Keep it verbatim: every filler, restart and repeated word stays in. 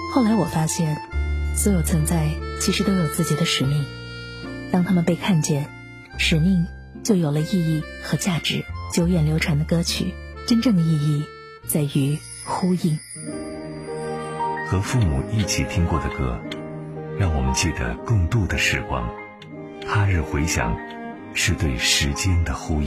后来我发现，所有存在其实都有自己的使命，当他们被看见，使命就有了意义和价值。久远流传的歌曲，真正的意义在于呼应。 和父母一起听过的歌，让我们记得共度的时光。他日回响，是对时间的呼应。